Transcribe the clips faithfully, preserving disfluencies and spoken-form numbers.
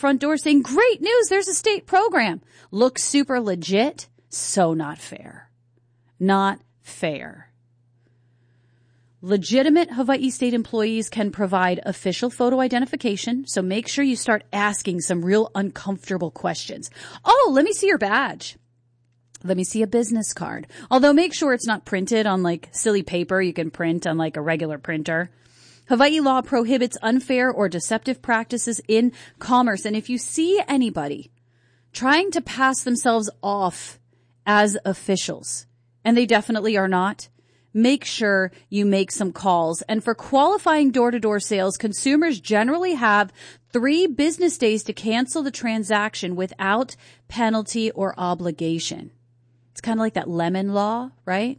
front door saying, great news, there's a state program. Looks super legit. So not fair. Not fair. Legitimate Hawaii State employees can provide official photo identification, so make sure you start asking some real uncomfortable questions. Oh, let me see your badge. Let me see a business card. Although make sure it's not printed on like silly paper you can print on like a regular printer. Hawaii law prohibits unfair or deceptive practices in commerce. And if you see anybody trying to pass themselves off as officials, and they definitely are not, make sure you make some calls. And for qualifying door-to-door sales, consumers generally have three business days to cancel the transaction without penalty or obligation. It's kind of like that lemon law, right?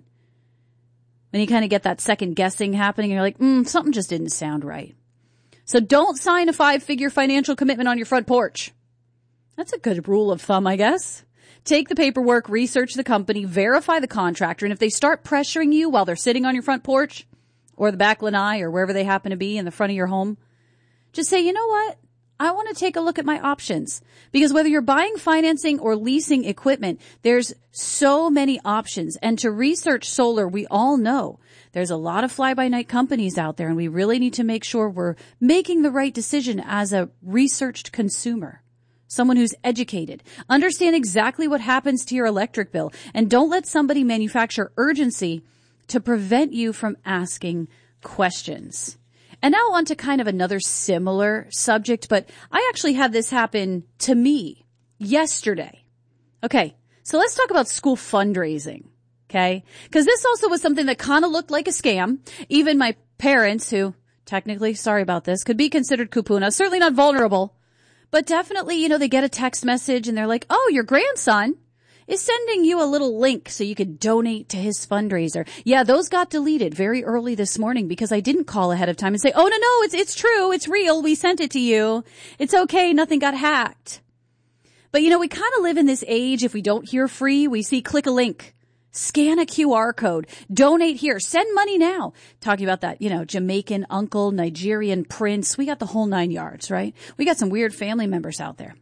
When you kind of get that second guessing happening, and you're like, mm, something just didn't sound right. So don't sign a five-figure financial commitment on your front porch. That's a good rule of thumb, I guess. Take the paperwork, research the company, verify the contractor, and if they start pressuring you while they're sitting on your front porch or the back lanai or wherever they happen to be in the front of your home, just say, you know what? I want to take a look at my options. Because whether you're buying, financing, or leasing equipment, there's so many options. And to research solar, we all know there's a lot of fly-by-night companies out there, and we really need to make sure we're making the right decision as a researched consumer. Someone who's educated. Understand exactly what happens to your electric bill, and don't let somebody manufacture urgency to prevent you from asking questions. And now on to kind of another similar subject, but I actually had this happen to me yesterday. Okay, so let's talk about school fundraising, okay? Because this also was something that kind of looked like a scam. Even my parents, who technically, sorry about this, could be considered kupuna, certainly not vulnerable. But definitely, you know, they get a text message and they're like, oh, your grandson is sending you a little link so you could donate to his fundraiser. Yeah, those got deleted very early this morning because I didn't call ahead of time and say, oh, no, no, it's it's true. It's real. We sent it to you. It's okay. Nothing got hacked. But, you know, we kind of live in this age. If we don't hear free, we see click a link. Scan a Q R code. Donate here. Send money now. Talking about that, you know, Jamaican uncle, Nigerian prince. We got the whole nine yards, right? We got some weird family members out there.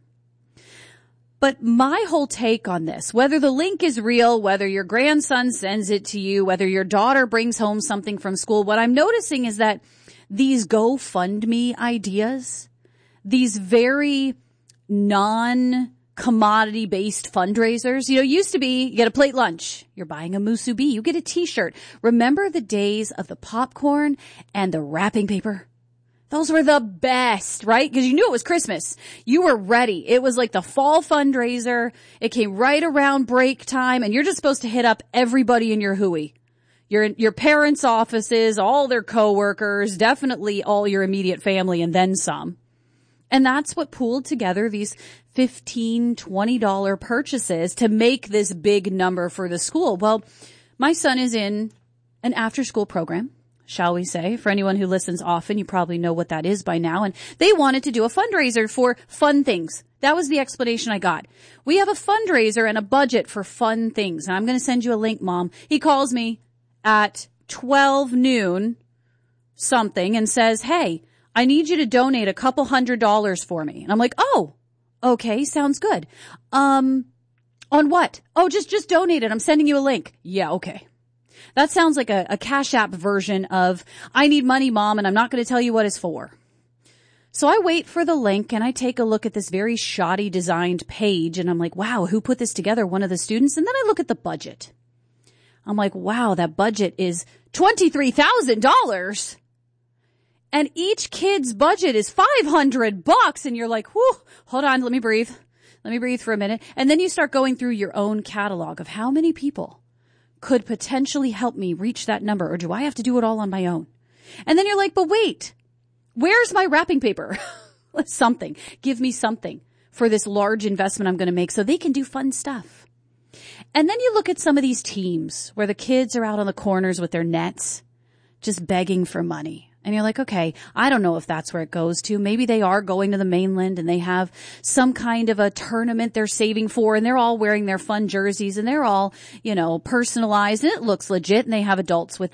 But my whole take on this, whether the link is real, whether your grandson sends it to you, whether your daughter brings home something from school, what I'm noticing is that these GoFundMe ideas, these very non commodity-based fundraisers. You know, used to be, you get a plate lunch. You're buying a musubi. You get a t-shirt. Remember the days of the popcorn and the wrapping paper? Those were the best, right? Because you knew it was Christmas. You were ready. It was like the fall fundraiser. It came right around break time, and you're just supposed to hit up everybody in your hui. Your, your parents' offices, all their coworkers, definitely all your immediate family, and then some. And that's what pooled together these fifteen dollars, twenty dollars purchases to make this big number for the school. Well, my son is in an after-school program, shall we say. For anyone who listens often, you probably know what that is by now. And they wanted to do a fundraiser for fun things. That was the explanation I got. We have a fundraiser and a budget for fun things. And I'm going to send you a link, Mom. He calls me at twelve noon something and says, hey, I need you to donate a couple hundred dollars for me. And I'm like, oh, okay, sounds good. Um, on what? Oh, just, just donate it. I'm sending you a link. Yeah, okay. That sounds like a, a Cash App version of, I need money, Mom, and I'm not going to tell you what it's for. So I wait for the link and I take a look at this very shoddy designed page and I'm like, wow, who put this together? One of the students? And then I look at the budget. I'm like, wow, that budget is twenty-three thousand dollars. And each kid's budget is five hundred bucks. And you're like, whew, hold on. Let me breathe. Let me breathe for a minute. And then you start going through your own catalog of how many people could potentially help me reach that number. Or do I have to do it all on my own? And then you're like, but wait, where's my wrapping paper? Something. Give me something for this large investment I'm going to make so they can do fun stuff. And then you look at some of these teams where the kids are out on the corners with their nets, just begging for money. And you're like, okay, I don't know if that's where it goes to. Maybe they are going to the mainland and they have some kind of a tournament they're saving for and they're all wearing their fun jerseys and they're all, you know, personalized and it looks legit and they have adults with them.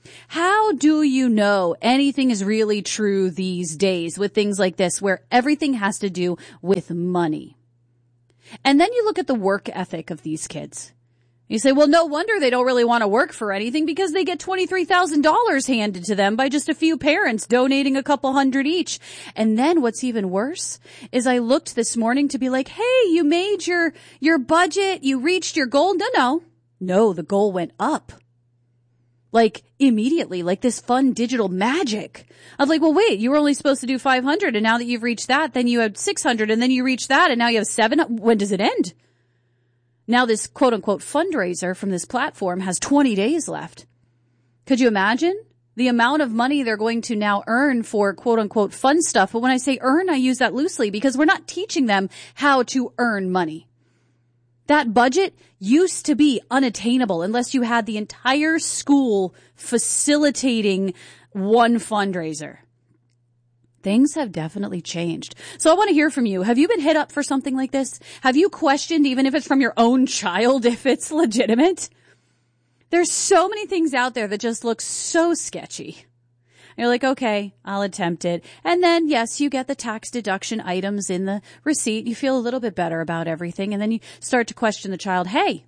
How do you know anything is really true these days with things like this where everything has to do with money? And then you look at the work ethic of these kids. You say, well, no wonder they don't really want to work for anything because they get twenty-three thousand dollars handed to them by just a few parents donating a couple hundred each. And then what's even worse is I looked this morning to be like, hey, you made your, your budget. You reached your goal. No, no, no, the goal went up. Like immediately, like this fun digital magic. I was like, well, wait, you were only supposed to do five hundred and now that you've reached that, then you have six hundred and then you reach that and now you have seven. When does it end? Now this quote unquote fundraiser from this platform has twenty days left. Could you imagine the amount of money they're going to now earn for quote unquote fun stuff? But when I say earn, I use that loosely because we're not teaching them how to earn money. That budget used to be unattainable unless you had the entire school facilitating one fundraiser. Things have definitely changed. So I want to hear from you. Have you been hit up for something like this? Have you questioned, even if it's from your own child, if it's legitimate? There's so many things out there that just look so sketchy. You're like, okay, I'll attempt it. And then, yes, you get the tax deduction items in the receipt. You feel a little bit better about everything. And then you start to question the child. Hey,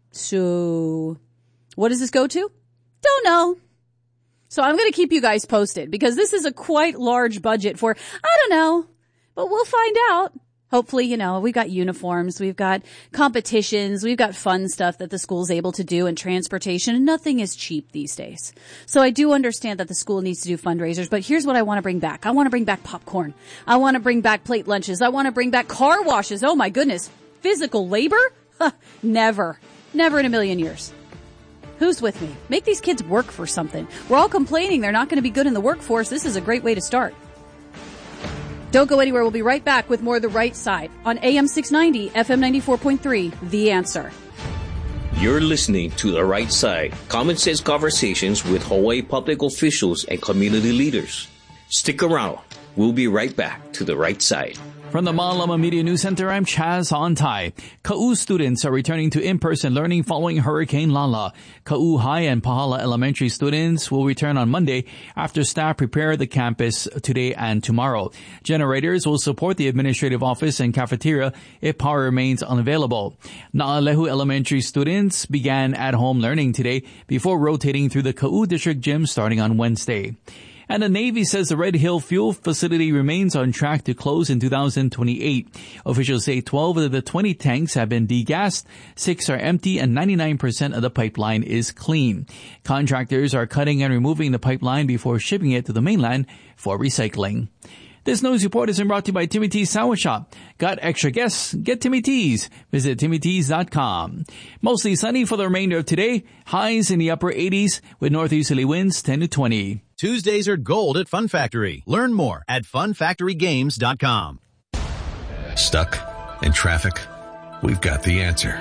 so what does this go to? Don't know. So I'm going to keep you guys posted because this is a quite large budget for, I don't know, but we'll find out. Hopefully, you know, we've got uniforms, we've got competitions, we've got fun stuff that the school's able to do and transportation, and nothing is cheap these days. So I do understand that the school needs to do fundraisers, but here's what I want to bring back. I want to bring back popcorn. I want to bring back plate lunches. I want to bring back car washes. Oh my goodness. Physical labor? Huh, never. Never in a million years. Who's with me? Make these kids work for something. We're all complaining they're not going to be good in the workforce. This is a great way to start. Don't go anywhere. We'll be right back with more of The Right Side on A M six ninety, F M ninety-four point three, The Answer. You're listening to The Right Side, common sense conversations with Hawaii public officials and community leaders. Stick around. We'll be right back to The Right Side. From the Malama Media News Center, I'm Chaz Ontai. Ka'u students are returning to in-person learning following Hurricane Lala. Ka'u High and Pahala Elementary students will return on Monday after staff prepare the campus today and tomorrow. Generators will support the administrative office and cafeteria if power remains unavailable. Na'alehu Elementary students began at-home learning today before rotating through the Ka'u District Gym starting on Wednesday. And the Navy says the Red Hill fuel facility remains on track to close in two thousand twenty-eight. Officials say twelve of the twenty tanks have been degassed, six are empty, and ninety-nine percent of the pipeline is clean. Contractors are cutting and removing the pipeline before shipping it to the mainland for recycling. This news report is brought to you by Timmy T's Sandwich Shop. Got extra guests? Get Timmy T's. Visit timmy tees dot com. Mostly sunny for the remainder of today. Highs in the upper eighties with northeasterly winds ten to twenty. Tuesdays are gold at Fun Factory. Learn more at fun factory games dot com. Stuck in traffic? We've got the answer.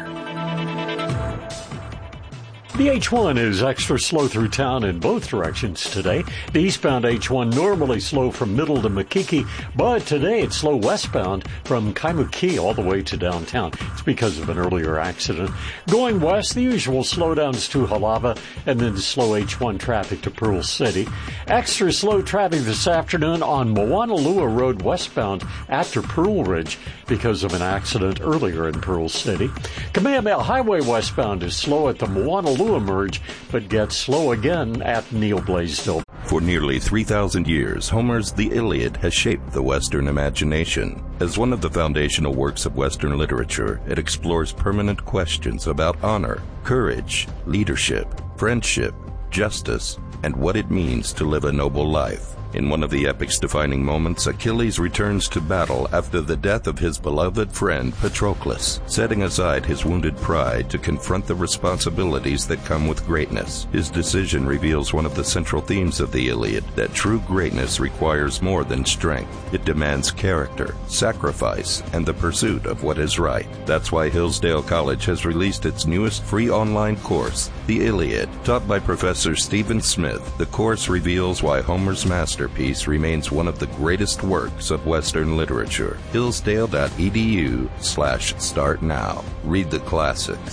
The H one is extra slow through town in both directions today. The eastbound H one normally slow from Middle to Makiki, but today it's slow westbound from Kaimuki all the way to downtown. It's because of an earlier accident. Going west, the usual slowdowns to Halava and then slow H one traffic to Pearl City. Extra slow traffic this afternoon on Moanalua Road westbound after Pearl Ridge because of an accident earlier in Pearl City. Kamehameha Highway westbound is slow at the Moanalua merge, but gets slow again at Neil Blaisdell. For nearly three thousand years, Homer's The Iliad has shaped the Western imagination. As one of the foundational works of Western literature, it explores permanent questions about honor, courage, leadership, friendship, justice, and what it means to live a noble life. In one of the epic's defining moments, Achilles returns to battle after the death of his beloved friend Patroclus, setting aside his wounded pride to confront the responsibilities that come with greatness. His decision reveals one of the central themes of the Iliad, that true greatness requires more than strength. It demands character, sacrifice, and the pursuit of what is right. That's why Hillsdale College has released its newest free online course, The Iliad. Taught by Professor Stephen Smith, the course reveals why Homer's masterpiece remains one of the greatest works of Western literature. Hillsdale.edu slash start now. Read the classics.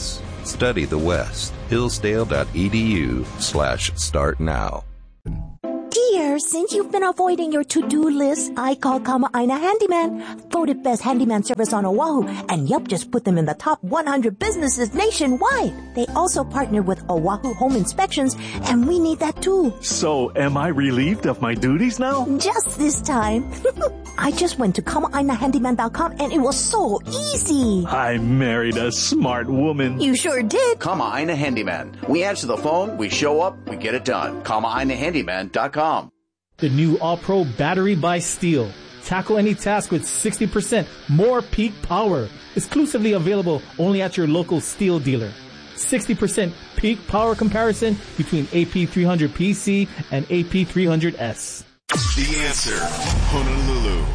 Study the West. hillsdale.edu slash start now. Dear, since you've been avoiding your to-do list, I called Kama'aina Handyman, voted best handyman service on Oahu, and Yelp just put them in the top one hundred businesses nationwide. They also partnered with Oahu Home Inspections, and we need that too. So, am I relieved of my duties now? Just this time. I just went to Kama'aina Handyman dot com, and it was so easy. I married a smart woman. You sure did. Kama'aina Handyman. We answer the phone, we show up, we get it done. Kama'aina Handyman dot com. The new All-Pro Battery by Steel. Tackle any task with sixty percent more peak power. Exclusively available only at your local Steel dealer. sixty percent peak power comparison between A P three hundred P C and A P three hundred S. The Answer, Honolulu.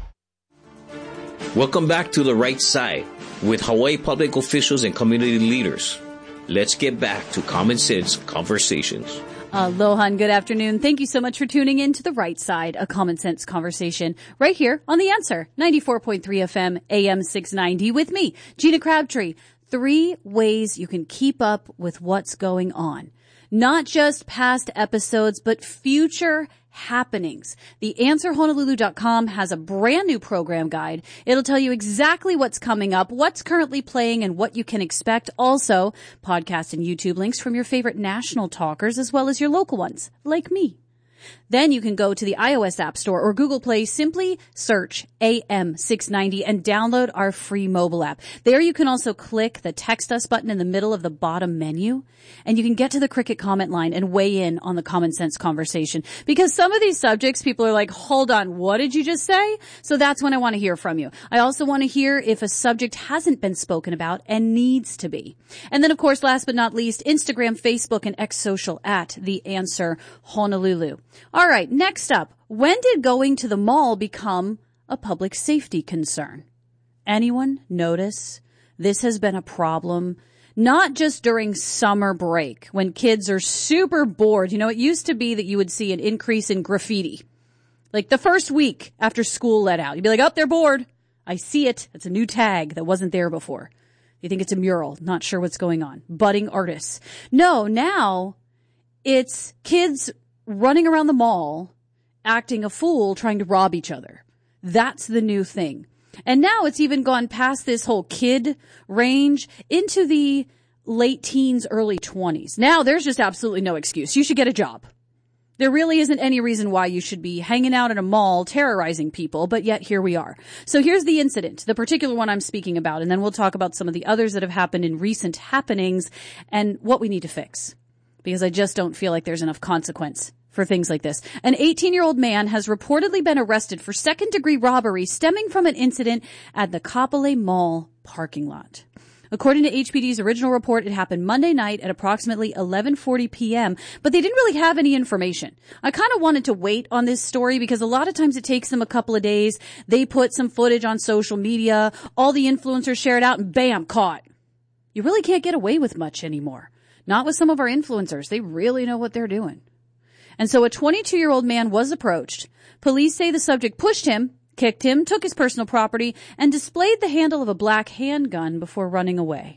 Welcome back to The Right Side with Hawaii public officials and community leaders. Let's get back to Common Sense Conversations. Aloha and good afternoon. Thank you so much for tuning in to The Right Side, a common sense conversation right here on The Answer, ninety-four point three F M, A M six ninety with me, Gina Crabtree. Three ways you can keep up with what's going on. Not just past episodes, but future happenings. The answer honolulu dot com has a brand new program guide. It'll tell you exactly what's coming up, what's currently playing, and what you can expect. Also, podcast and YouTube links from your favorite national talkers as well as your local ones, like me. Then you can go to the iOS App Store or Google Play, simply search A M six ninety and download our free mobile app. There you can also click the Text Us button in the middle of the bottom menu, and you can get to the Cricket comment line and weigh in on the common sense conversation. Because some of these subjects, people are like, hold on, what did you just say? So that's when I want to hear from you. I also want to hear if a subject hasn't been spoken about and needs to be. And then, of course, last but not least, Instagram, Facebook, and X Social at The Answer Honolulu. All right, next up, when did going to the mall become a public safety concern? Anyone notice this has been a problem? Not just during summer break when kids are super bored. You know, it used to be that you would see an increase in graffiti. Like the first week after school let out, you'd be like, oh, they're bored. I see it. It's a new tag that wasn't there before. You think it's a mural. Not sure what's going on. Budding artists. No, now it's kids running around the mall, acting a fool, trying to rob each other. That's the new thing. And now it's even gone past this whole kid range into the late teens, early twenties. Now there's just absolutely no excuse. You should get a job. There really isn't any reason why you should be hanging out at a mall terrorizing people, but yet here we are. So here's the incident, the particular one I'm speaking about, and then we'll talk about some of the others that have happened in recent happenings and what we need to fix. Because I just don't feel like there's enough consequence for things like this. An eighteen-year-old man has reportedly been arrested for second-degree robbery stemming from an incident at the Kapolei Mall parking lot. According to H P D's original report, it happened Monday night at approximately eleven forty p.m., but they didn't really have any information. I kind of wanted to wait on this story because a lot of times it takes them a couple of days. They put some footage on social media, all the influencers share it out, and bam, caught. You really can't get away with much anymore. Not with some of our influencers. They really know what they're doing. And so a twenty-two-year-old man was approached. Police say the subject pushed him, kicked him, took his personal property, and displayed the handle of a black handgun before running away.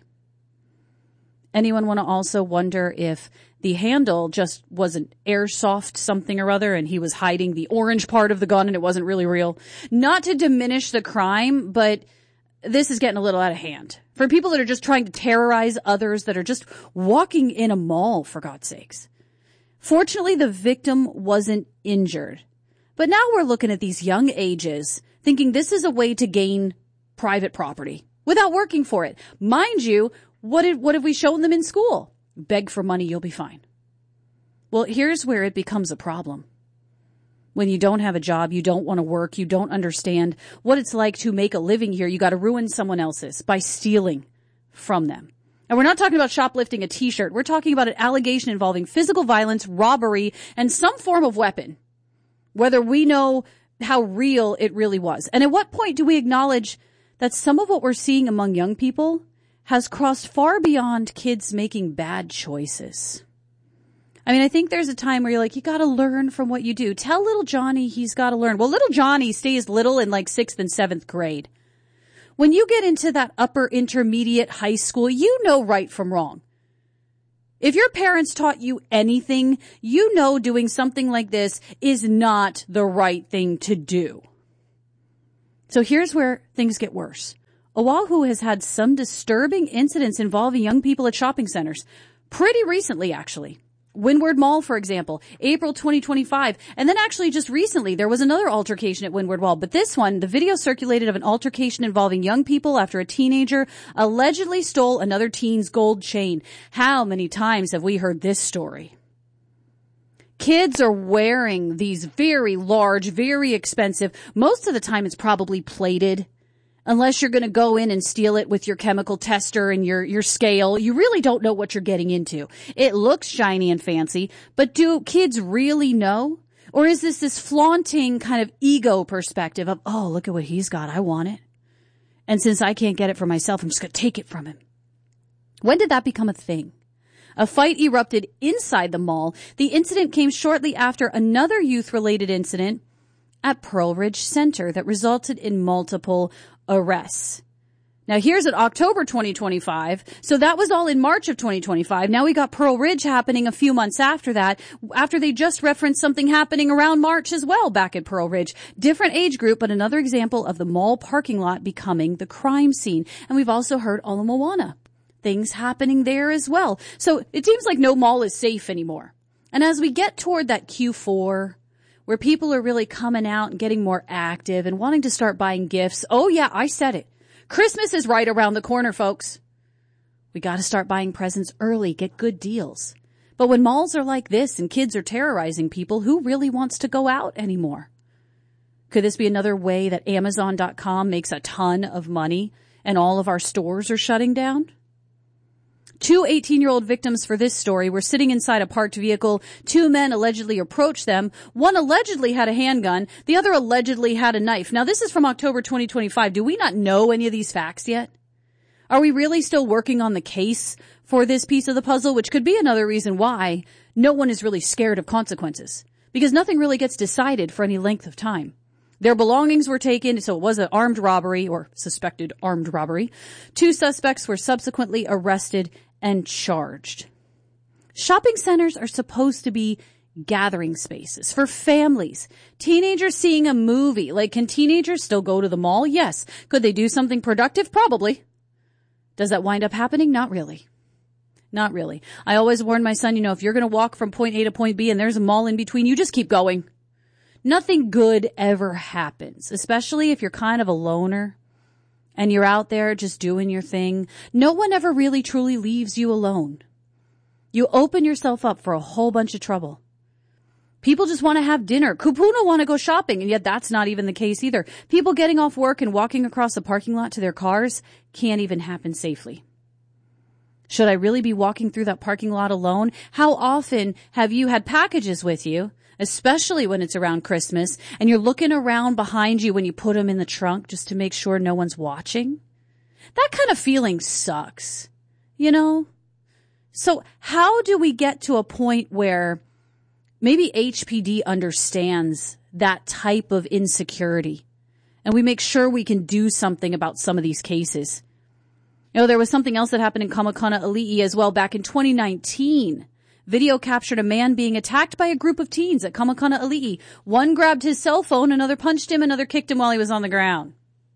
Anyone want to also wonder if the handle just was an airsoft something or other and he was hiding the orange part of the gun and it wasn't really real? Not to diminish the crime, but this is getting a little out of hand. For people that are just trying to terrorize others, that are just walking in a mall, for God's sakes. Fortunately, the victim wasn't injured. But now we're looking at these young ages, thinking this is a way to gain private property without working for it. Mind you, what did, what have we shown them in school? Beg for money, you'll be fine. Well, here's where it becomes a problem. When you don't have a job, you don't want to work, you don't understand what it's like to make a living here, you got to ruin someone else's by stealing from them. And we're not talking about shoplifting a t-shirt. We're talking about an allegation involving physical violence, robbery, and some form of weapon. Whether we know how real it really was. And at what point do we acknowledge that some of what we're seeing among young people has crossed far beyond kids making bad choices? I mean, I think there's a time where you're like, you got to learn from what you do. Tell little Johnny he's got to learn. Well, little Johnny stays little in like sixth and seventh grade. When you get into that upper intermediate high school, you know right from wrong. If your parents taught you anything, you know doing something like this is not the right thing to do. So here's where things get worse. Oahu has had some disturbing incidents involving young people at shopping centers. Pretty recently, actually. Windward Mall, for example, April twenty twenty-five. And then actually just recently, there was another altercation at Windward Mall. But this one, the video circulated of an altercation involving young people after a teenager allegedly stole another teen's gold chain. How many times have we heard this story? Kids are wearing these very large, very expensive, most of the time it's probably plated. Unless you're going to go in and steal it with your chemical tester and your, your scale, you really don't know what you're getting into. It looks shiny and fancy, but do kids really know? Or is this this flaunting kind of ego perspective of, oh, look at what he's got, I want it. And since I can't get it for myself, I'm just going to take it from him. When did that become a thing? A fight erupted inside the mall. The incident came shortly after another youth-related incident at Pearl Ridge Center that resulted in multiple arrests. Now here's at October twenty twenty-five. So that was all in March of twenty twenty-five. Now we got Pearl Ridge happening a few months after that, after they just referenced something happening around March as well back at Pearl Ridge. Different age group, but another example of the mall parking lot becoming the crime scene. And we've also heard Ala Moana. Things happening there as well. So it seems like no mall is safe anymore. And as we get toward that Q four, where people are really coming out and getting more active and wanting to start buying gifts. Oh yeah, I said it. Christmas is right around the corner, folks. We got to start buying presents early, get good deals. But when malls are like this and kids are terrorizing people, who really wants to go out anymore? Could this be another way that Amazon dot com makes a ton of money and all of our stores are shutting down? Two eighteen-year-old victims for this story were sitting inside a parked vehicle. Two men allegedly approached them. One allegedly had a handgun. The other allegedly had a knife. Now, this is from October twenty twenty-five. Do we not know any of these facts yet? Are we really still working on the case for this piece of the puzzle, which could be another reason why no one is really scared of consequences? Because nothing really gets decided for any length of time. Their belongings were taken, so it was an armed robbery or suspected armed robbery. Two suspects were subsequently arrested and charged. Shopping centers are supposed to be gathering spaces for families. Teenagers seeing a movie. Like, can teenagers still go to the mall? Yes. Could they do something productive? Probably. Does that wind up happening? Not really. Not really. I always warn my son, you know, if you're going to walk from point A to point B and there's a mall in between, you just keep going. Nothing good ever happens, especially if you're kind of a loner and you're out there just doing your thing. No one ever really truly leaves you alone. You open yourself up for a whole bunch of trouble. People just want to have dinner. Kupuna want to go shopping, and yet that's not even the case either. People getting off work and walking across the parking lot to their cars can't even happen safely. Should I really be walking through that parking lot alone? How often have you had packages with you, especially when it's around Christmas, and you're looking around behind you when you put them in the trunk just to make sure no one's watching? That kind of feeling sucks, you know? So how do we get to a point where maybe H P D understands that type of insecurity and we make sure we can do something about some of these cases? You know, there was something else that happened in Kamakana-Ali'i as well back in twenty nineteen. Video captured a man being attacked by a group of teens at Kamakana-Ali'i. One grabbed his cell phone, another punched him, another kicked him while he was on the ground.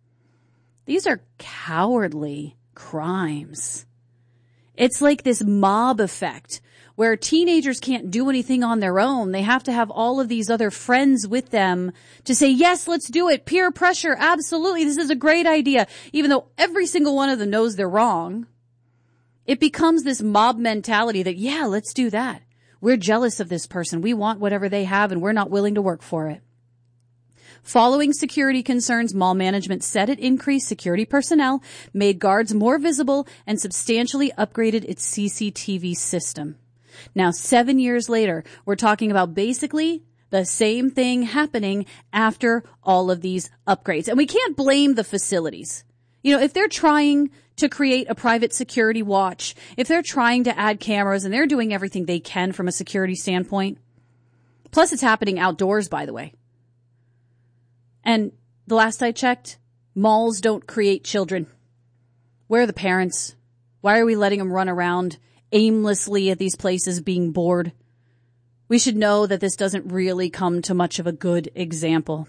These are cowardly crimes. It's like this mob effect where teenagers can't do anything on their own. They have to have all of these other friends with them to say, yes, let's do it. Peer pressure. Absolutely. This is a great idea. Even though every single one of them knows they're wrong. It becomes this mob mentality that, yeah, let's do that. We're jealous of this person. We want whatever they have and we're not willing to work for it. Following security concerns, mall management said it increased security personnel, made guards more visible, and substantially upgraded its C C T V system. Now, seven years later, we're talking about basically the same thing happening after all of these upgrades. And we can't blame the facilities. You know, if they're trying to create a private security watch, if they're trying to add cameras and they're doing everything they can from a security standpoint, plus it's happening outdoors, by the way. And the last I checked, Malls don't create children. Where are the parents? Why are we letting them run around aimlessly at these places being bored? We should know that this doesn't really come to much of a good example.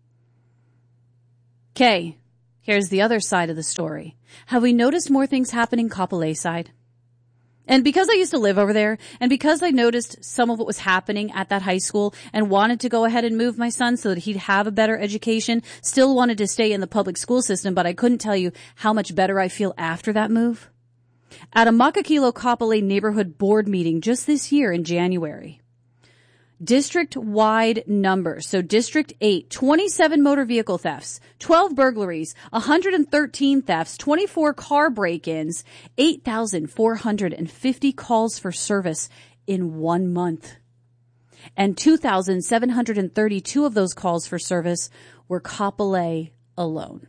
Okay, here's the other side of the story. Have we noticed more things happening Kapolei side? And because I used to live over there, and because I noticed some of what was happening at that high school and wanted to go ahead and move my son so that he'd have a better education, still wanted to stay in the public school system, but I couldn't tell you how much better I feel after that move. At a Makakilo Kapolei neighborhood board meeting just this year in January, district-wide numbers. So District eight, twenty-seven motor vehicle thefts, twelve burglaries, one hundred thirteen thefts, twenty-four car break-ins, eight thousand four hundred fifty calls for service in one month. And two thousand seven hundred thirty-two of those calls for service were Kapolei alone.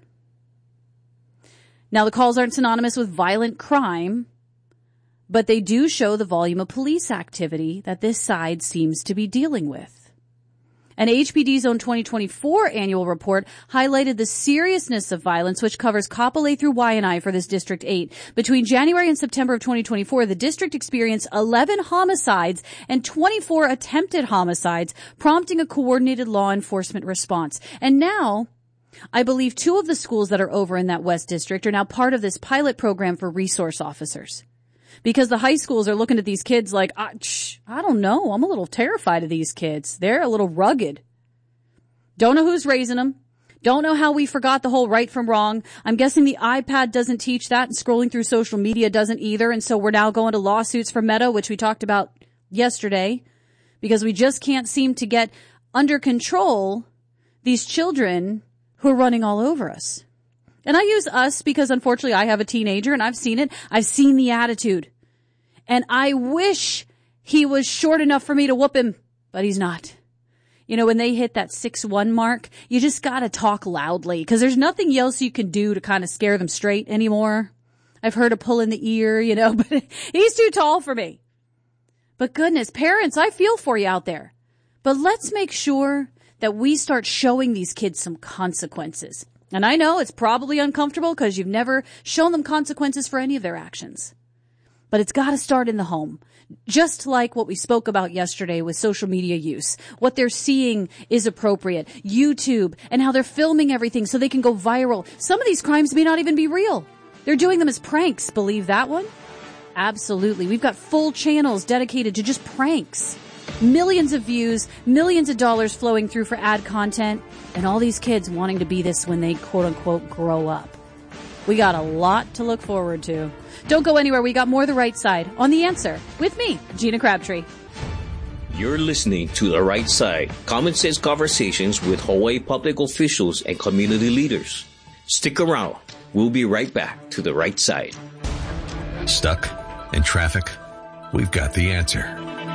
Now, the calls aren't synonymous with violent crime, but they do show the volume of police activity that this side seems to be dealing with. An H P D's own twenty twenty-four annual report highlighted the seriousness of violence, which covers Kapolei through Waianae for this District eight. Between January and September of twenty twenty-four, the district experienced eleven homicides and twenty-four attempted homicides, prompting a coordinated law enforcement response. And now, I believe two of the schools that are over in that West District are now part of this pilot program for resource officers. Because the high schools are looking at these kids like, I, shh, I don't know, I'm a little terrified of these kids. They're a little rugged. Don't know who's raising them. Don't know how we forgot the whole right from wrong. I'm guessing the iPad doesn't teach that, and scrolling through social media doesn't either. And so we're now going to lawsuits for Meta, which we talked about yesterday, because we just can't seem to get under control these children who are running all over us. And I use us because, unfortunately, I have a teenager and I've seen it. I've seen the attitude. And I wish he was short enough for me to whoop him, but he's not. You know, when they hit that six one mark, you just gotta talk loudly because there's nothing else you can do to kind of scare them straight anymore. I've heard a pull in the ear, you know, but he's too tall for me. But goodness, parents, I feel for you out there. But let's make sure that we start showing these kids some consequences. And I know it's probably uncomfortable because you've never shown them consequences for any of their actions. But it's got to start in the home. Just like what we spoke about yesterday with social media use. What they're seeing is appropriate. YouTube and how they're filming everything so they can go viral. Some of these crimes may not even be real. They're doing them as pranks. Believe that one? Absolutely. We've got full channels dedicated to just pranks. Millions of views, millions of dollars flowing through for ad content, and all these kids wanting to be this when they quote-unquote grow up. We got a lot to look forward to. Don't go anywhere. We got more The Right Side on The Answer with me, Gina Crabtree. You're listening to The Right Side, common sense conversations with Hawaii public officials and community leaders. Stick around. We'll be right back to The Right Side. Stuck in traffic? We've got the answer.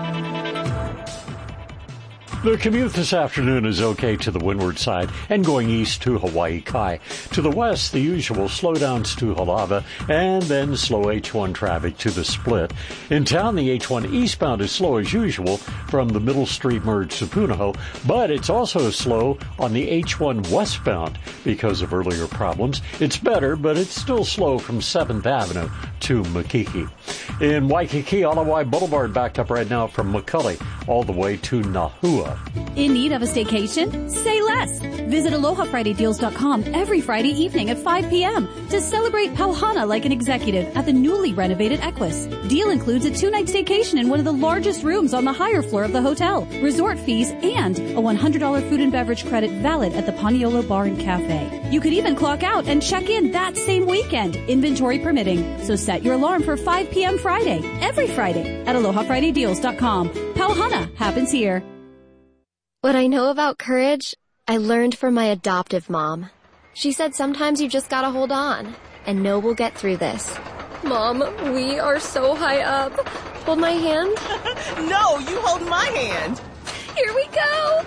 The commute this afternoon is okay to the windward side and going east to Hawaii Kai. To the west, the usual slowdowns to Halava and then slow H one traffic to the split. In town, the H one eastbound is slow as usual from the Middle Street merge to Punahou, but it's also slow on the H one westbound because of earlier problems. It's better, but it's still slow from seventh Avenue to Makiki. In Waikiki, Alawai Boulevard backed up right now from McCully all the way to Nahua. In need of a staycation? Say less. Visit aloha friday deals dot com every Friday evening at five p.m. to celebrate Pauhana like an executive at the newly renovated Equus. Deal includes a two-night staycation in one of the largest rooms on the higher floor of the hotel, resort fees, and a one hundred dollars food and beverage credit valid at the Paniolo Bar and Cafe. You could even clock out and check in that same weekend, inventory permitting. So set your alarm for five p.m. Friday, every Friday at aloha friday deals dot com. Pauhana happens here. What I know about courage, I learned from my adoptive mom. She said sometimes you just gotta hold on and know we'll get through this. Mom, we are so high up. Hold my hand. No, you hold my hand. Here we go.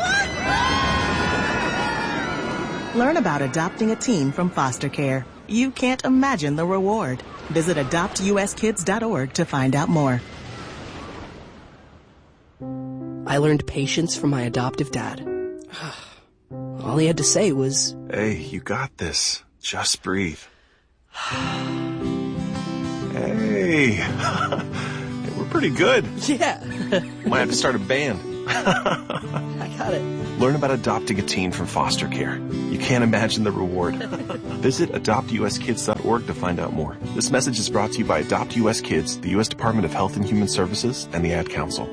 Learn about adopting a teen from foster care. You can't imagine the reward. Visit adopt u s kids dot org to find out more. I learned patience from my adoptive dad. All he had to say was, "Hey, you got this. Just breathe." Hey. Hey, we're pretty good. Yeah. Might have to start a band. I got it. Learn about adopting a teen from foster care. You can't imagine the reward. Visit adopt u s kids dot org to find out more. This message is brought to you by Adopt U S Kids, the U S Department of Health and Human Services, and the Ad Council.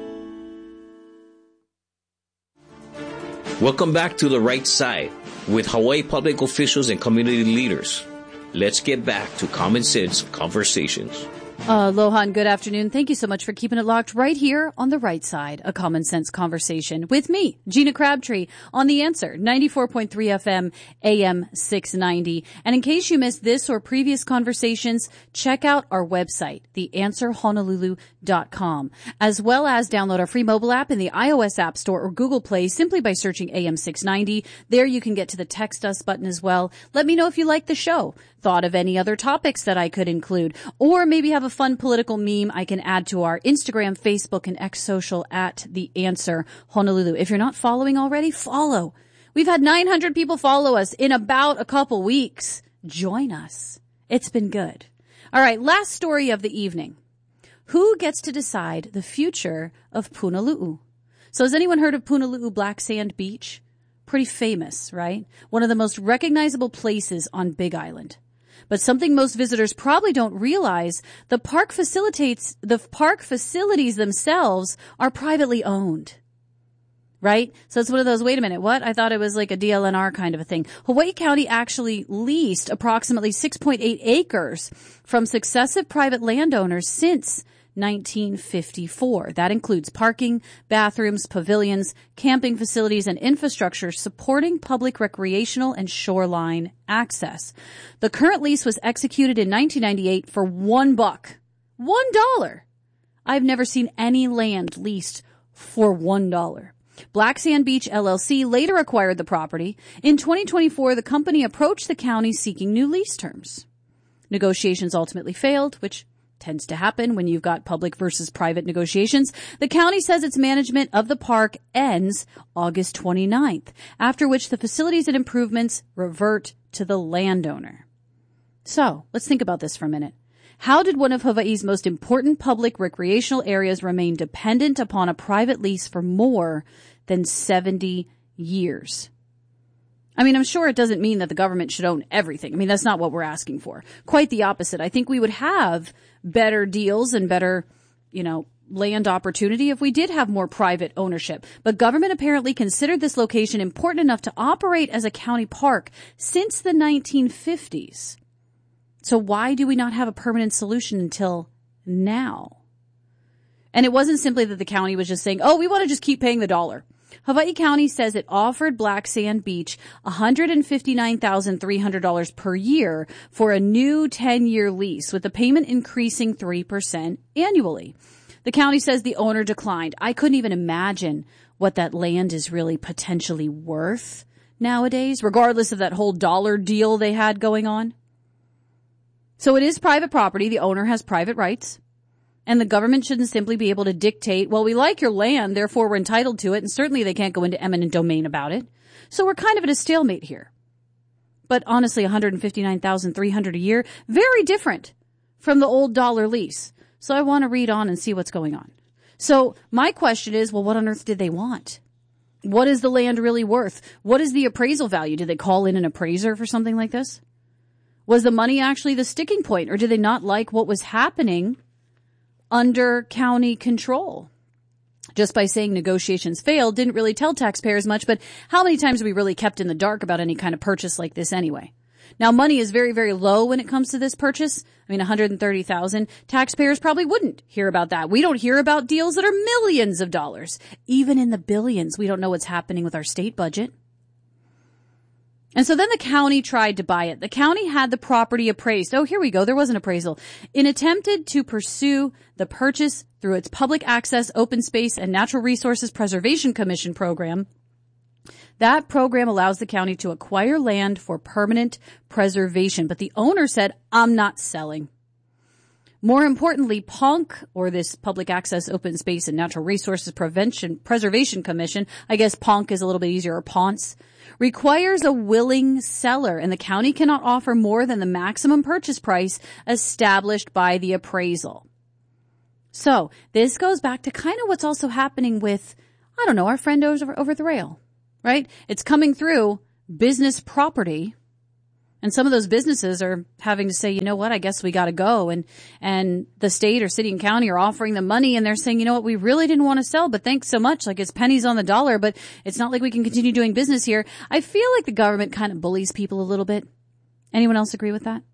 Welcome back to The Right Side with Hawaii public officials and community leaders. Let's get back to Common Sense Conversations. Uh, Lohan, good afternoon. Thank you so much for keeping it locked right here on The Right Side, a Common Sense Conversation with me, Gina Crabtree, on The Answer, ninety-four point three F M, A M six ninety. And in case you missed this or previous conversations, check out our website, the answer honolulu dot com, as well as download our free mobile app in the iOS App Store or Google Play simply by searching A M six ninety. There you can get to the Text Us button as well. Let me know if you like the show, thought of any other topics that I could include, or maybe have a fun political meme I can add to our Instagram, Facebook, and X social at The Answer Honolulu. If you're not following already, follow. We've had nine hundred people follow us in about a couple weeks. Join us. It's been good. All right, last story of the evening. Who gets to decide the future of Punalu'u? So has anyone heard of Punalu'u Black Sand Beach? Pretty famous, right? One of the most recognizable places on Big Island. But something most visitors probably don't realize, the park facilitates, the park facilities themselves are privately owned. Right? So it's one of those, wait a minute, what? I thought it was like a D L N R kind of a thing. Hawaii County actually leased approximately six point eight acres from successive private landowners since nineteen fifty-four. That includes parking, bathrooms, pavilions, camping facilities, and infrastructure supporting public recreational and shoreline access. The current lease was executed in nineteen ninety-eight for one buck. One dollar. I've never seen any land leased for one dollar. Black Sand Beach L L C later acquired the property. In twenty twenty-four, the company approached the county seeking new lease terms. Negotiations ultimately failed, which tends to happen when you've got public versus private negotiations. The county says its management of the park ends August twenty-ninth, after which the facilities and improvements revert to the landowner. So, let's think about this for a minute. How did one of Hawaii's most important public recreational areas remain dependent upon a private lease for more than seventy years? I mean, I'm sure it doesn't mean that the government should own everything. I mean, that's not what we're asking for. Quite the opposite. I think we would have better deals and better, you know, land opportunity if we did have more private ownership. But government apparently considered this location important enough to operate as a county park since the nineteen fifties. So why do we not have a permanent solution until now? And it wasn't simply that the county was just saying, oh, we want to just keep paying the dollar. Hawaii County says it offered Black Sand Beach one hundred fifty-nine thousand three hundred dollars per year for a new ten-year lease, with the payment increasing three percent annually. The county says the owner declined. I couldn't even imagine what that land is really potentially worth nowadays, regardless of that whole dollar deal they had going on. So it is private property. The owner has private rights. And the government shouldn't simply be able to dictate, well, we like your land, therefore we're entitled to it, and certainly they can't go into eminent domain about it. So we're kind of at a stalemate here. But honestly, one hundred fifty-nine thousand three hundred dollars a year, very different from the old dollar lease. So I want to read on and see what's going on. So my question is, well, what on earth did they want? What is the land really worth? What is the appraisal value? Did they call in an appraiser for something like this? Was the money actually the sticking point, or did they not like what was happening under county control? Just by saying negotiations failed didn't really tell taxpayers much, but how many times are we really kept in the dark about any kind of purchase like this anyway? Now, money is very, very low when it comes to this purchase. I mean, one hundred thirty thousand dollars. Taxpayers probably wouldn't hear about that. We don't hear about deals that are millions of dollars. Even in the billions, we don't know what's happening with our state budget. And so then the county tried to buy it. The county had the property appraised. Oh, here we go. There was an appraisal. It attempted to pursue the purchase through its Public Access, Open Space, and Natural Resources Preservation Commission program. That program allows the county to acquire land for permanent preservation. But the owner said, I'm not selling. More importantly, P O N C, or this Public Access, Open Space, and Natural Resources Prevention Preservation Commission, I guess P O N C is a little bit easier, or P O N C, requires a willing seller, and the county cannot offer more than the maximum purchase price established by the appraisal. So this goes back to kind of what's also happening with, I don't know, our friend over, over the rail, right? It's coming through business property. And some of those businesses are having to say, you know what, I guess we got to go. And, and the state or city and county are offering them money, and they're saying, you know what, we really didn't want to sell, but thanks so much. Like, it's pennies on the dollar, but it's not like we can continue doing business here. I feel like the government kind of bullies people a little bit. Anyone else agree with that?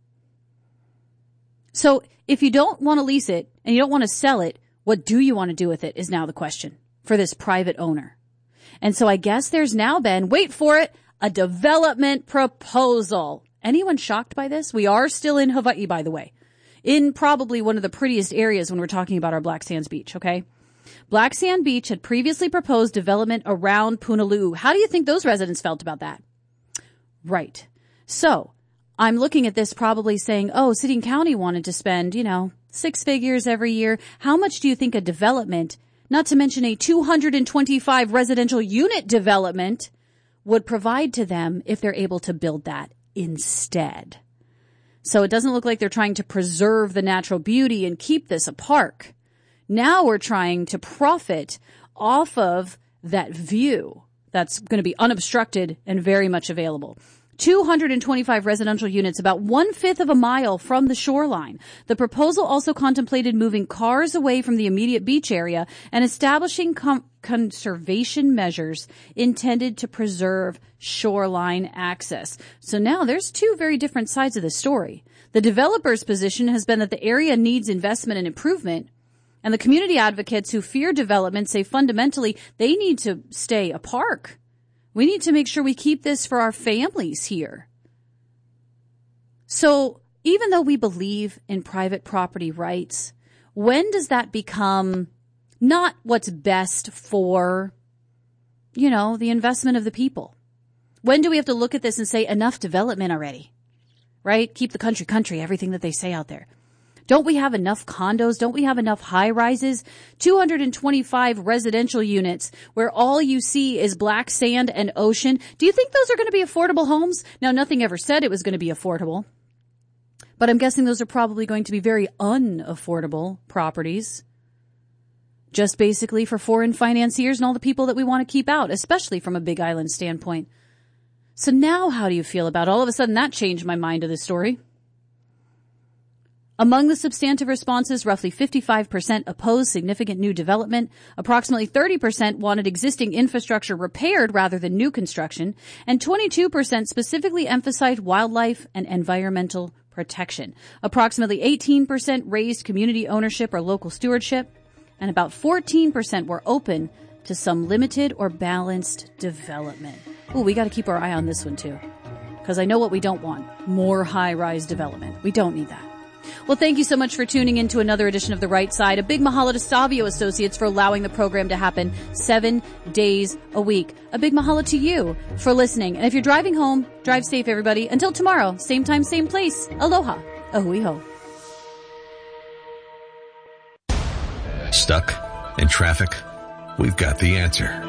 So if you don't want to lease it and you don't want to sell it, what do you want to do with it is now the question for this private owner. And so I guess there's now been, wait for it, a development proposal. Anyone shocked by this? We are still in Hawaii, by the way, in probably one of the prettiest areas when we're talking about our Black Sands Beach, okay? Black Sand Beach had previously proposed development around Punaluu. How do you think those residents felt about that? Right. So I'm looking at this probably saying, oh, city and county wanted to spend, you know, six figures every year. How much do you think a development, not to mention a two hundred twenty-five residential unit development, would provide to them if they're able to build that instead? So it doesn't look like they're trying to preserve the natural beauty and keep this a park. Now we're trying to profit off of that view that's going to be unobstructed and very much available. two hundred twenty-five residential units, about one-fifth of a mile from the shoreline. The proposal also contemplated moving cars away from the immediate beach area and establishing com- conservation measures intended to preserve shoreline access. So now there's two very different sides of the story. The developer's position has been that the area needs investment and improvement, and the community advocates who fear development say fundamentally they need to stay a park. We need to make sure we keep this for our families here. So even though we believe in private property rights, when does that become not what's best for, you know, the investment of the people? When do we have to look at this and say enough development already, right? Keep the country country, everything that they say out there. Don't we have enough condos? Don't we have enough high rises? two hundred twenty-five residential units where all you see is black sand and ocean. Do you think those are going to be affordable homes? Now, nothing ever said it was going to be affordable, but I'm guessing those are probably going to be very unaffordable properties, just basically for foreign financiers and all the people that we want to keep out, especially from a Big Island standpoint. So now how do you feel about it? All of a sudden that changed my mind to this story. Among the substantive responses, roughly fifty-five percent opposed significant new development, approximately thirty percent wanted existing infrastructure repaired rather than new construction, and twenty-two percent specifically emphasized wildlife and environmental protection. Approximately eighteen percent raised community ownership or local stewardship, and about fourteen percent were open to some limited or balanced development. Ooh, we got to keep our eye on this one too, because I know what we don't want: more high-rise development. We don't need that. Well, thank you so much for tuning in to another edition of The Right Side. A big mahalo to Savio Associates for allowing the program to happen seven days a week. A big mahalo to you for listening. And if you're driving home, drive safe, everybody. Until tomorrow, same time, same place. Aloha. Ahui ho. Stuck in traffic? We've got the answer.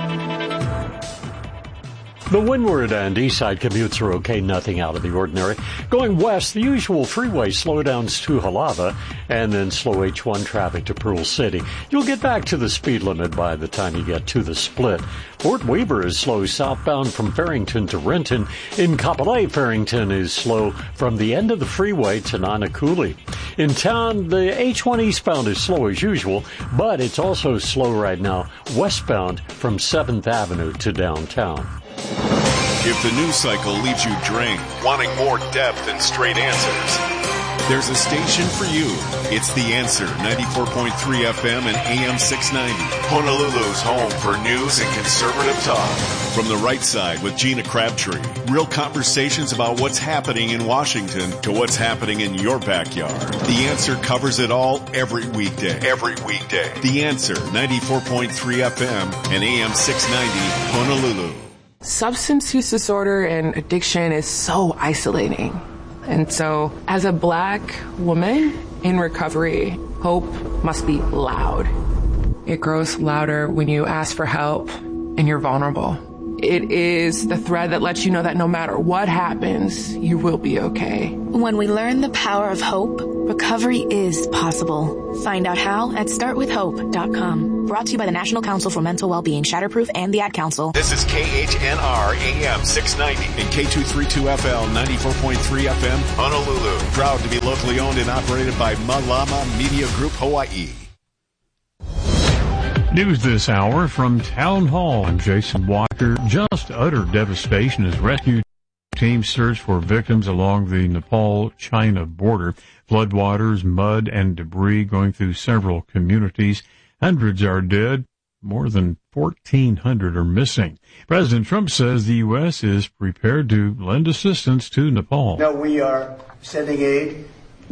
The windward and east side commutes are okay, nothing out of the ordinary. Going west, the usual freeway slowdowns to Halava and then slow H one traffic to Pearl City. You'll get back to the speed limit by the time you get to the split. Fort Weaver is slow southbound from Farrington to Renton. In Kapolei, Farrington is slow from the end of the freeway to Nanakuli. In town, the H one eastbound is slow as usual, but it's also slow right now westbound from seventh Avenue to downtown. If the news cycle leaves you drained, wanting more depth and straight answers, there's a station for you. It's The Answer, ninety-four point three F M and A M six ninety. Honolulu's home for news and conservative talk. From The Right Side with Gina Crabtree. Real conversations about what's happening in Washington to what's happening in your backyard. The Answer covers it all every weekday. Every weekday. The Answer, ninety-four point three F M and A M six ninety, Honolulu. Substance use disorder and addiction is so isolating. And so as a black woman in recovery, hope must be loud. It grows louder when you ask for help and you're vulnerable. It is the thread that lets you know that no matter what happens, you will be okay. When we learn the power of hope, recovery is possible. Find out how at start with hope dot com. Brought to you by the National Council for Mental Wellbeing, Shatterproof, and the Ad Council. This is K H N R A M six ninety and K two thirty-two F L ninety-four point three F M, Honolulu. Proud to be locally owned and operated by Malama Media Group, Hawaii. News this hour from Town Hall. I'm Jason Walker. Just utter devastation as rescue teams search for victims along the Nepal-China border. Floodwaters, mud, and debris going through several communities. Hundreds are dead. More than fourteen hundred are missing. President Trump says the U S is prepared to lend assistance to Nepal. No, we are sending aid,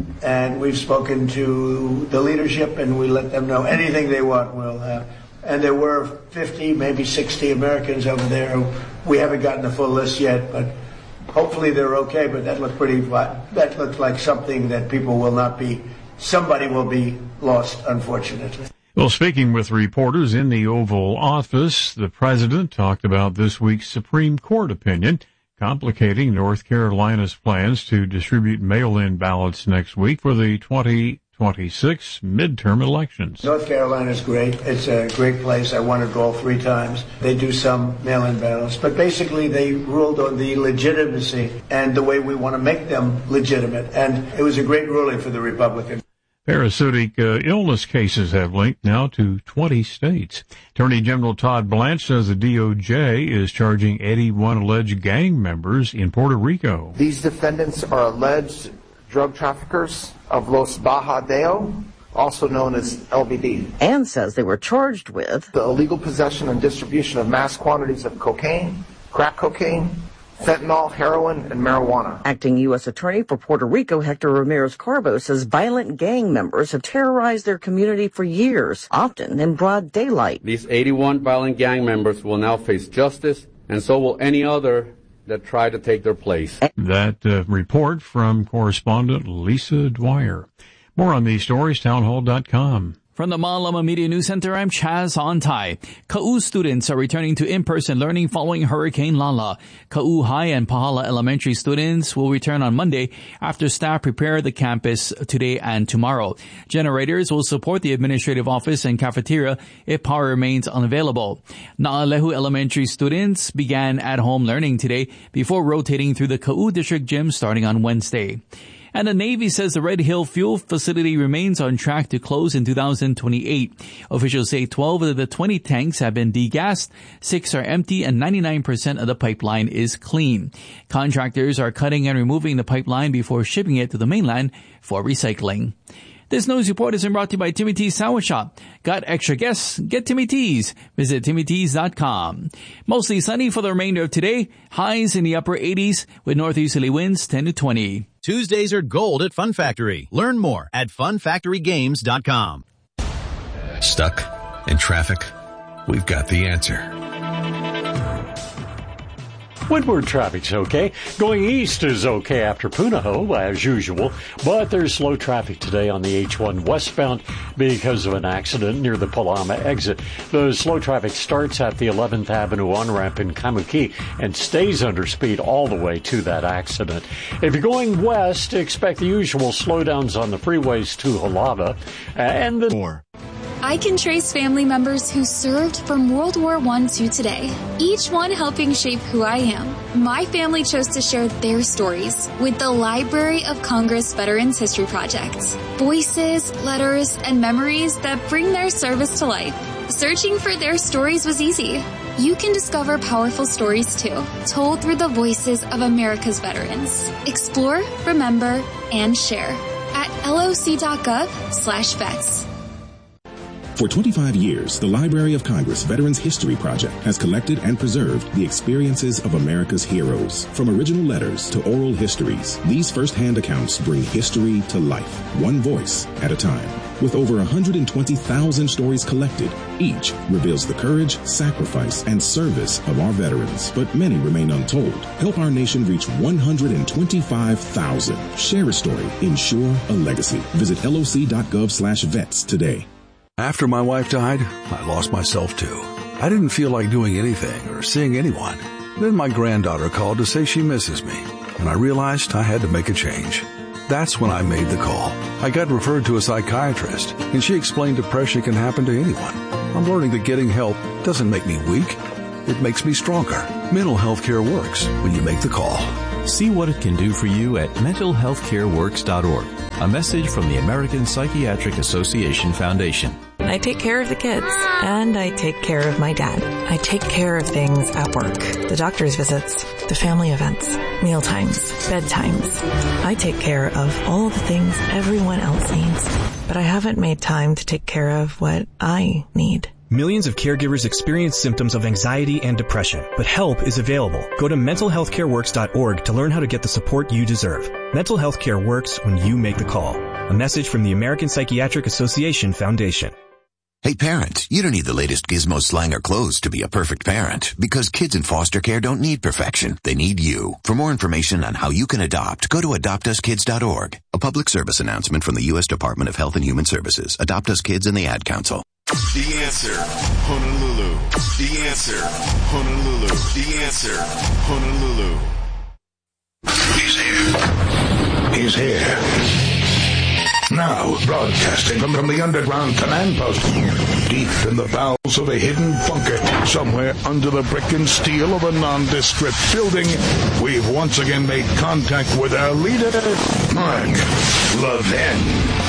and we've spoken to the leadership, and we let them know anything they want we'll have. And there were fifty, maybe sixty Americans over there. We haven't gotten a full list yet, but hopefully they're okay. But that looked pretty, that looked like something that people will not be, somebody will be lost, unfortunately. Well, speaking with reporters in the Oval Office, the president talked about this week's Supreme Court opinion complicating North Carolina's plans to distribute mail-in ballots next week for the twenty twenty-six midterm elections. North Carolina's great. It's a great place. I won it all three times. They do some mail-in ballots, but basically they ruled on the legitimacy and the way we want to make them legitimate. And it was a great ruling for the Republicans. Parasitic uh, illness cases have linked now to twenty states. Attorney General Todd Blanche says the D O J is charging eighty-one alleged gang members in Puerto Rico. These defendants are alleged drug traffickers of Los Bajadeo, also known as L B D. And says they were charged with the illegal possession and distribution of mass quantities of cocaine, crack cocaine, fentanyl, heroin, and marijuana. Acting U S Attorney for Puerto Rico, Hector Ramirez-Carbo, says violent gang members have terrorized their community for years, often in broad daylight. These eighty-one violent gang members will now face justice, and so will any other that try to take their place. That uh, report from correspondent Lisa Dwyer. More on these stories, townhall dot com. From the Malama Media News Center, I'm Chaz Ontai. Ka'u students are returning to in-person learning following Hurricane Lala. Ka'u High and Pahala Elementary students will return on Monday after staff prepare the campus today and tomorrow. Generators will support the administrative office and cafeteria if power remains unavailable. Na'alehu Elementary students began at-home learning today before rotating through the Ka'u District Gym starting on Wednesday. And the Navy says the Red Hill fuel facility remains on track to close in two thousand twenty-eight. Officials say twelve of the twenty tanks have been degassed, six are empty, and ninety-nine percent of the pipeline is clean. Contractors are cutting and removing the pipeline before shipping it to the mainland for recycling. This news report is brought to you by Timmy T's Sandwich Shop. Got extra guests? Get Timmy T's. Visit timmy t's dot com. Mostly sunny for the remainder of today. Highs in the upper eighties with northeasterly winds ten to twenty. Tuesdays are gold at Fun Factory. Learn more at fun factory games dot com. Stuck in traffic? We've got the answer. Windward traffic's okay. Going east is okay after Punahou, as usual, but there's slow traffic today on the H one westbound because of an accident near the Palama exit. The slow traffic starts at the eleventh Avenue on-ramp in Kaimuki and stays under speed all the way to that accident. If you're going west, expect the usual slowdowns on the freeways to Halava and the more. I can trace family members who served from World War One to today, each one helping shape who I am. My family chose to share their stories with the Library of Congress Veterans History Project. Voices, letters, and memories that bring their service to life. Searching for their stories was easy. You can discover powerful stories too, told through the voices of America's veterans. Explore, remember, and share at loc dot gov slash vets. For twenty-five years, the Library of Congress Veterans History Project has collected and preserved the experiences of America's heroes. From original letters to oral histories, these first-hand accounts bring history to life, one voice at a time. With over one hundred twenty thousand stories collected, each reveals the courage, sacrifice, and service of our veterans. But many remain untold. Help our nation reach one hundred twenty-five thousand. Share a story. Ensure a legacy. Visit loc.gov slash vets today. After my wife died, I lost myself too. I didn't feel like doing anything or seeing anyone. Then my granddaughter called to say she misses me, and I realized I had to make a change. That's when I made the call. I got referred to a psychiatrist, and she explained depression can happen to anyone. I'm learning that getting help doesn't make me weak. It makes me stronger. Mental health care works when you make the call. See what it can do for you at mental health care works dot org. A message from the American Psychiatric Association Foundation. I take care of the kids, and I take care of my dad. I take care of things at work. The doctor's visits, the family events, meal times, bedtimes. I take care of all the things everyone else needs, but I haven't made time to take care of what I need. Millions of caregivers experience symptoms of anxiety and depression, but help is available. Go to mental health care works dot org to learn how to get the support you deserve. Mental health care works when you make the call. A message from the American Psychiatric Association Foundation. Hey parents, you don't need the latest gizmo, slang, or clothes to be a perfect parent, because kids in foster care don't need perfection. They need you. For more information on how you can adopt, go to adopt us kids dot org. A public service announcement from the U S Department of Health and Human Services, Adopt Us Kids, and the Ad Council. The Answer, Honolulu. The Answer, Honolulu. The Answer, Honolulu. He's here. He's here. Now, broadcasting from, from the underground command post, deep in the bowels of a hidden bunker, somewhere under the brick and steel of a nondescript building, we've once again made contact with our leader, Mark Levin.